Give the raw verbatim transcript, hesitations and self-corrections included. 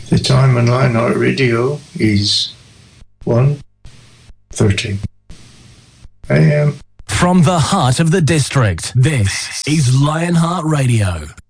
The time on Lionheart Radio is one thirty a m. From the heart of the district, this is Lionheart Radio.